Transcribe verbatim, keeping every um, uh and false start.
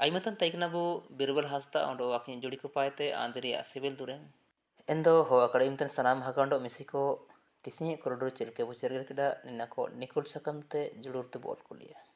Aimatan taiknabu birbal hasta ondo akin jodi ko paite andiri asibil duren. Endo ho akadimtan sanam hakando misiko tisinya korodor celke bu cergel keda ninako nikul sakamte julur tu bol kuliah.